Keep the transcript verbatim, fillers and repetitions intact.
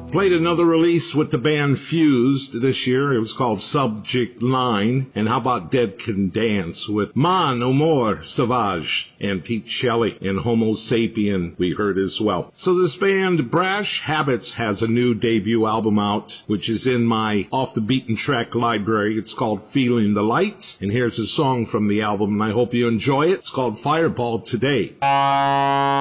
Played another release with the band Fused this year. It was called Subject Line. And how about Dead Can Dance with Man Amor Savage and Pete Shelley and Homo Sapien we heard as well. So this band Brash Habits has a new debut album out, which is in my Off the Beaten Track library. It's called Feeling the Light. And here's a song from the album, and I hope you enjoy it. It's called Fireball Today.